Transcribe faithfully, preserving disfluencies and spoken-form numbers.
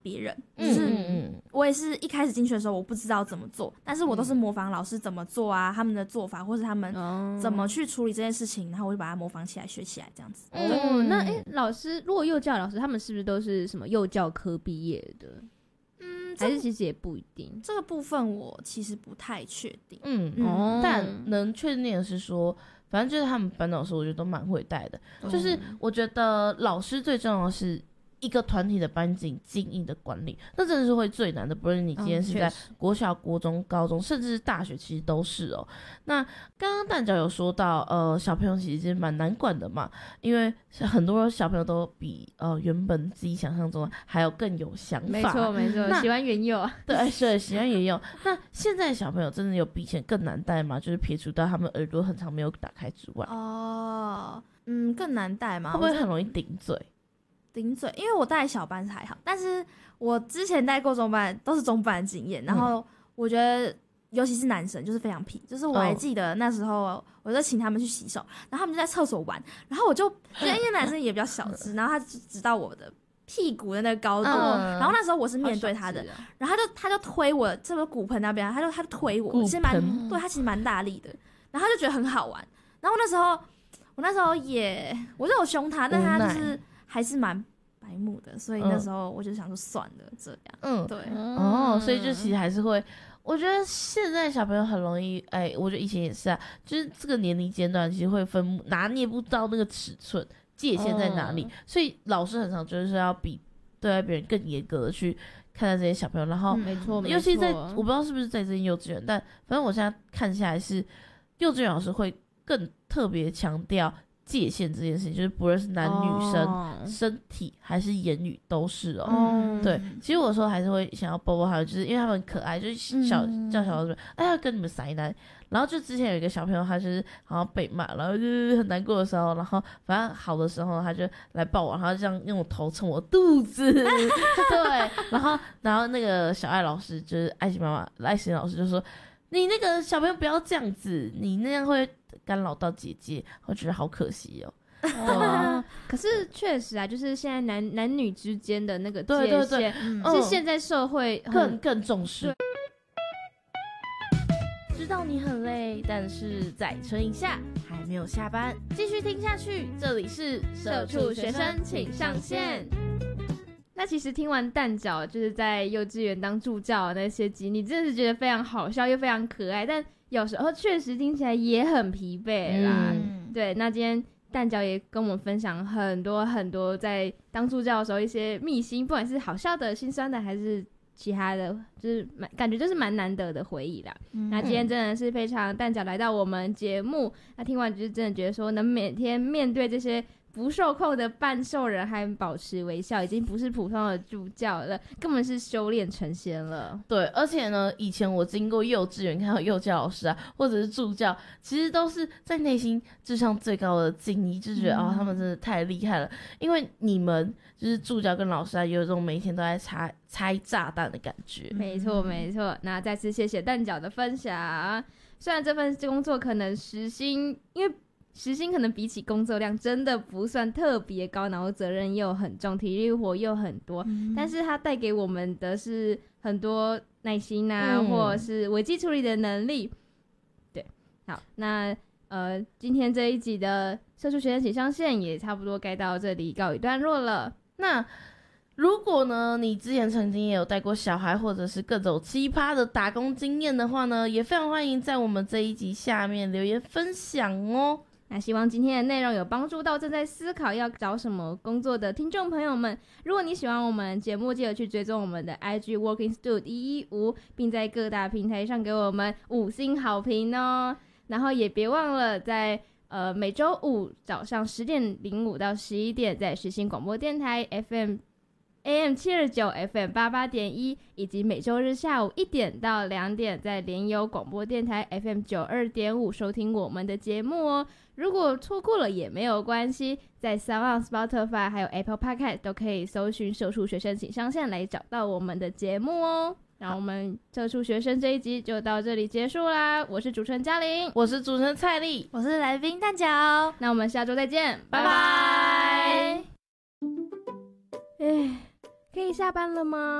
别人，就是嗯嗯我也是一开始进去的时候我不知道怎么做，但是我都是模仿老师怎么做啊，他们的做法或是他们怎么去处理这件事情，然后我就把它模仿起来学起来这样子。 哦，那哎，老师如果幼教老师他们是不是都是什么幼教科毕业的？嗯，还是其实也不一定。 这个部分我其实不太确定。 嗯嗯哦，但能确定的是说，反正就是他们班导师，我觉得都蛮会带的。就是我觉得老师最重要的是一个团体的班级经营的管理，那真的是会最难的。不论你今天是在国小、国中、高中，甚至是大学，其实都是哦。那刚刚蛋饺有说到，呃，小朋友其实蛮难管的嘛，因为很多小朋友都比呃原本自己想象中的还有更有想法。 没错没错，喜欢园幼， 对，是喜欢园幼。那现在小朋友真的有比以前更难带吗？就是撇除到他们耳朵很长没有打开之外， 哦，嗯，更难带吗？ 会不会很容易顶嘴？ 顶嘴，因为我带小班还好，但是我之前带过中班都是中班的经验，然后我觉得尤其是男生就是非常皮，就是我还记得那时候我就请他们去洗手，然后他们就在厕所玩，然后我就因为男生也比较小只，然后他只知道我的屁股的那个高度，嗯、然后那时候我是面对他的，啊、然后他就他就推我这个骨盆那边，他就他就推我，其实蛮对他其实蛮大力的，然后他就觉得很好玩，然后那时候我那时候也我就有凶他，但他就是还是蛮白目的，所以那时候我就想说算了，这样，嗯，对， 哦，所以就其实还是会，我觉得现在小朋友很容易，哎，我觉得以前也是啊，就是这个年龄阶段其实会分拿捏不到那个尺寸界限在哪里，哦、所以老师很常就是要比对待别人更严格的去看待这些小朋友，然后， 嗯、没错， 尤其在我不知道是不是在这间幼稚园，但反正我现在看下来是幼稚园老师会更特别强调界限这件事情，就是不论是男女生、哦、身体还是言语都是哦。嗯、对，其实我有时候还是会想要抱抱他们，就是因为他们很可爱，就是小、嗯、叫小孩说，哎呀跟你们塞奶。然后就之前有一个小朋友，他就是好像被骂，然后就是很难过的时候，然后反正好的时候他就来抱我，然后这样用我头蹭我肚子，对，然后然后那个小爱老师就是爱心妈妈爱心老师就说，你那个小朋友不要这样子，你那样会干扰到姐姐，我觉得好可惜哦。 哦，可是确实啊，就是现在男男女之间的那个界限， 对对对嗯、 是现在社会更更重视。知道你很累，但是再撑一下，还没有下班，继续听下去。这里是社畜学生请上线。那其实听完蛋饺就是在幼稚园当助教的那些集，你真的是觉得非常好笑又非常可爱，但有时候确实听起来也很疲惫啦。嗯、对，那今天蛋饺也跟我们分享很多很多在当助教的时候一些秘辛，不管是好笑的、心酸的，还是其他的，就是蛮感觉就是蛮难得的回忆啦。嗯、那今天真的是非常蛋饺来到我们节目，那听完就是真的觉得说，能每天面对这些不受控的半兽人还保持微笑，已经不是普通的助教了，根本是修炼成仙了。 对，而且呢，以前我经过幼稚园看到幼教老师啊，或者是助教，其实都是在内心智商最高的敬意，就觉得、嗯、哦，他们真的太厉害了。因为你们就是助教跟老师啊，有一种每天都在拆拆炸弹的感觉。 没错，没错。那再次谢谢蛋饺的分享。虽然这份工作可能时薪，因为时薪可能比起工作量真的不算特别高，然后责任又很重，体力活又很多、嗯、但是它带给我们的是很多耐心啊、嗯、或者是危机处理的能力。对，好，那呃，今天这一集的社畜学生请上线也差不多该到这里告一段落了。 那如果呢你之前曾经也有带过小孩或者是各种奇葩的打工经验的话呢，也非常欢迎在我们这一集下面留言分享哦。 那希望今天的内容有帮助到正在思考要找什么工作的听众朋友们。如果你喜欢我们节目，记得去追踪我们的 I G Working Stud 一一五，并在各大平台上给我们五星好评哦。然后也别忘了在呃每周五早上十点零五到十一点，在时兴广播电台 F M A M 七二九 F M 八八点一，以及每周日下午一点到两点在联友广播电台 F M 九二点五收听我们的节目哦。如果错过了也没有关系，在 SoundOn、Spotify 还有 Apple Podcast 都可以搜寻社畜学生请上线来找到我们的节目哦。那我们社畜学生这一集就到这里结束啦。我是主持人嘉玲， 我是主持人蔡丽， 我是来宾蛋饺。 那我们下周再见， 拜拜。 哎， 可以下班了吗？